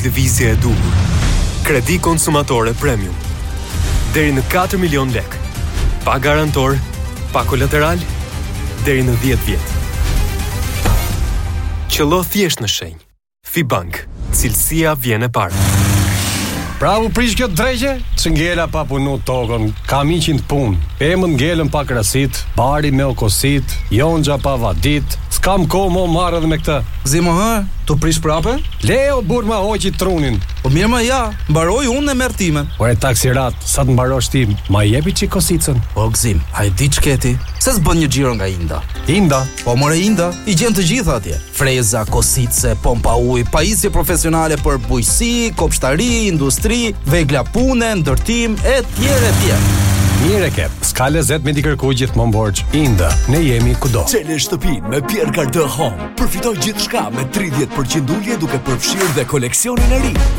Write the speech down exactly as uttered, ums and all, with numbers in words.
lëvizje e duhur. Kredi konsumatore premium. Deri në katër milion lek. Pa garantor, pa kolateral, deri në dhjetë vjet. Qëllo thjesht në shenjë. Fibank, cilësia vjen e parë. Bravo prish kjo drejgje, që ngela pa punu tokën, kam iqin të punë, emën ngelën pa krasit, bari me okosit, jonxha pa vadit, s'kam ko mo marrë dhe me këtë. Zimo hë, tu prish prape? Leo bur ma hoqi trunin. Po mirë ma ja, mbaroj unë e merr timen. Ore taksirat, sa të mbarosh ti, ma jepi që kosicën. O gzim, hajdi qketi, se s'bën një gjiro nga Inda. Inda? Po more Inda, i gjen të gjitha atje. Freza, kosice, pompa uj, pajisje profesionale për bujqësi, kopshtari, industri, vegla pune, ndërtim, e tjerë e tjerë. Mire ke, s'ka lezet me t'i kërkuj gjithmonë borxh. Inda, ne jemi kudo. Çele shtëpinë me Pierre Cardin Home. Përfitoj gjithçka me tridhjetë përqind ulje duke përfshirë dhe koleksionin e ri.